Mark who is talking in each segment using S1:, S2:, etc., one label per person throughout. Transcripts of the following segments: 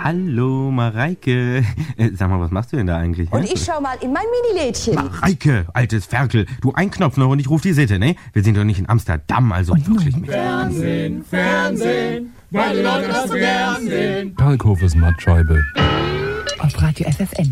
S1: Hallo, Mareike. Sag mal, was machst du denn da eigentlich?
S2: Und ich schau mal in mein Minilädchen.
S1: Mareike, altes Ferkel. Du, ein Knopf noch und ich ruf die Sitte, ne? Wir sind doch nicht in Amsterdam, also und wirklich mit.
S3: Fernsehen, weil die Leute das so gern sehen.
S4: Kalkhofes Mattscheibe.
S5: Auf Radio FFN.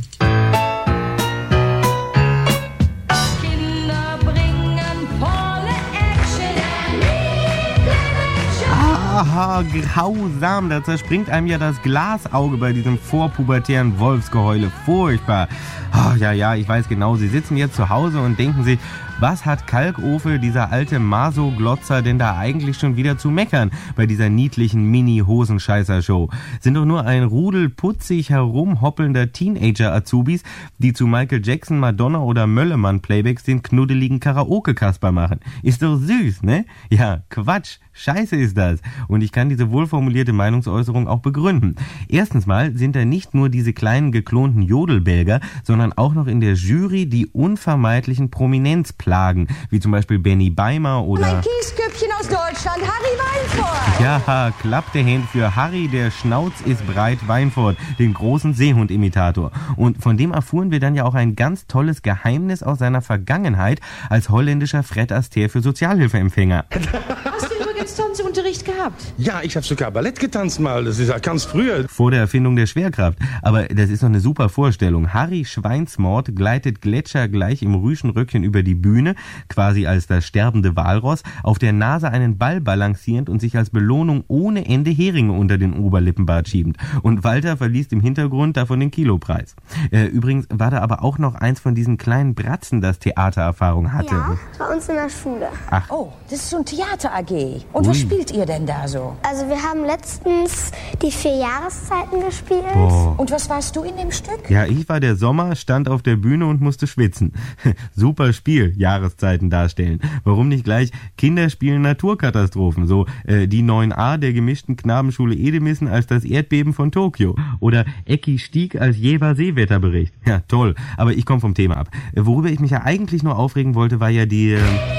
S1: Aha, grausam, da zerspringt einem ja das Glasauge bei diesem vorpubertären Wolfsgeheule. Furchtbar. Oh, ja, ich weiß genau, Sie sitzen jetzt zu Hause und denken sich, was hat Kalkofe, dieser alte Maso-Glotzer, denn da eigentlich schon wieder zu meckern bei dieser niedlichen Mini-Hosenscheißer-Show? Sind doch nur ein Rudel putzig herumhoppelnder Teenager-Azubis, die zu Michael Jackson, Madonna oder Möllemann-Playbacks den knuddeligen Karaoke-Kasper machen. Ist doch süß, ne? Ja, Quatsch. Scheiße ist das. Und ich kann diese wohlformulierte Meinungsäußerung auch begründen. Erstens mal sind da nicht nur diese kleinen geklonten Jodelbelger, sondern auch noch in der Jury die unvermeidlichen Prominenzplagen, wie zum Beispiel Benny Beimer oder...
S2: Mein Kiesköpfchen aus Deutschland, Harry Weinfurt.
S1: Ja, klappte Hände für Harry, der Schnauz ist breit Weinfurt, den großen Seehund-Imitator. Und von dem erfuhren wir dann ja auch ein ganz tolles Geheimnis aus seiner Vergangenheit als holländischer Fred Astaire für Sozialhilfeempfänger.
S2: Hast du übrigens Tanzunterricht gehabt?
S6: Ja, ich habe sogar Ballett getanzt mal. Das ist ja ganz früher.
S1: Vor der Erfindung der Schwerkraft. Aber das ist doch eine super Vorstellung. Harry Schweinsmord gleitet gletschergleich im Rüschenröckchen über die Bühne, quasi als das sterbende Walross, auf der Nase einen Ball balancierend und sich als Belohnung ohne Ende Heringe unter den Oberlippenbart schiebend. Und Walter verliest im Hintergrund davon den Kilopreis. Übrigens war da aber auch noch eins von diesen kleinen Bratzen, das Theatererfahrung hatte.
S7: Ja, bei uns in der Schule.
S1: Ach.
S2: Oh, das ist so ein Theater-AG. Und was spielt ihr denn da so?
S7: Also wir haben letztens die 4 Jahreszeiten gespielt.
S1: Boah.
S2: Und was warst du in dem Stück?
S1: Ja, ich war der Sommer, stand auf der Bühne und musste schwitzen. Super Spiel, Jahreszeiten darstellen. Warum nicht gleich Kinder spielen Naturkatastrophen, so die 9a der gemischten Knabenschule Edemissen als das Erdbeben von Tokio oder Ecki Stieg als Jever Seewetterbericht. Ja, toll, aber ich komme vom Thema ab. Worüber ich mich ja eigentlich nur aufregen wollte, war ja die...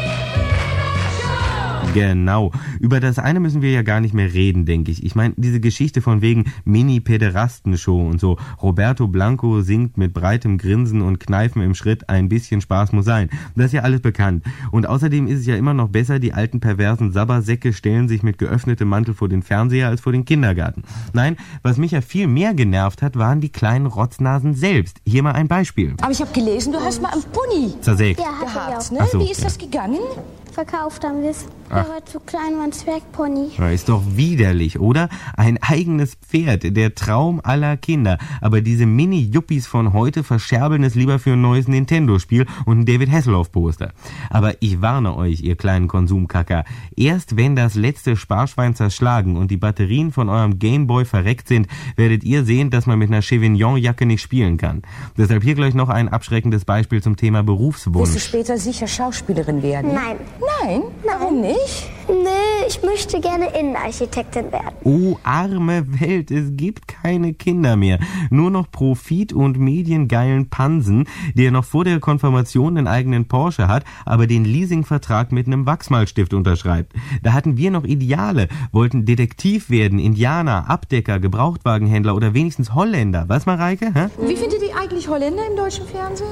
S1: Genau. Über das eine müssen wir ja gar nicht mehr reden, denke ich. Ich meine, diese Geschichte von wegen Mini-Päderasten-Show und so. Roberto Blanco singt mit breitem Grinsen und Kneifen im Schritt, ein bisschen Spaß muss sein. Das ist ja alles bekannt. Und außerdem ist es ja immer noch besser, die alten perversen Sabbersäcke stellen sich mit geöffnetem Mantel vor den Fernseher als vor den Kindergarten. Nein, was mich ja viel mehr genervt hat, waren die kleinen Rotznasen selbst. Hier mal ein Beispiel.
S2: Aber ich habe gelesen, du hast mal einen Pony
S1: Zersägt.
S7: Ja, hatte
S2: gehabt,
S7: ich
S2: ne?
S1: Ach so,
S2: Wie ist
S1: ja.
S2: das gegangen?
S7: Verkauft haben wir es. Der war zu klein, war ein Zwergpony.
S1: Ja, ist doch widerlich, oder? Ein eigenes Pferd, der Traum aller Kinder. Aber diese Mini-Yuppies von heute verscherbeln es lieber für ein neues Nintendo-Spiel und ein David Hasselhoff-Poster. Aber ich warne euch, ihr kleinen Konsumkacker. Erst wenn das letzte Sparschwein zerschlagen und die Batterien von eurem Gameboy verreckt sind, werdet ihr sehen, dass man mit einer Chevignon-Jacke nicht spielen kann. Deshalb hier gleich noch ein abschreckendes Beispiel zum Thema Berufswunsch.
S2: Willst du später sicher Schauspielerin werden?
S7: Nein.
S2: Nein? Warum nicht?
S7: Nee, ich möchte gerne Innenarchitektin werden.
S1: Oh, arme Welt, es gibt keine Kinder mehr. Nur noch Profit und mediengeilen Pansen, der noch vor der Konfirmation einen eigenen Porsche hat, aber den Leasingvertrag mit einem Wachsmalstift unterschreibt. Da hatten wir noch Ideale, wollten Detektiv werden, Indianer, Abdecker, Gebrauchtwagenhändler oder wenigstens Holländer. Was, Mareike? Hä?
S2: Wie findet ihr eigentlich Holländer im deutschen Fernsehen?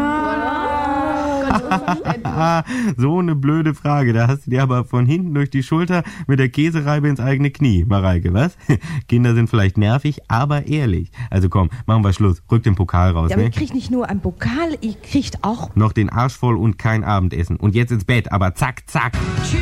S1: So eine blöde Frage. Da hast du dir aber von hinten durch die Schulter mit der Käsereibe ins eigene Knie, Mareike, was? Kinder sind vielleicht nervig, aber ehrlich. Also komm, machen wir Schluss. Rück den Pokal raus,
S2: Ja, aber
S1: ne?
S2: ihr kriegt nicht nur einen Pokal, ihr kriegt auch...
S1: Noch den Arsch voll und kein Abendessen. Und jetzt ins Bett, aber zack, zack.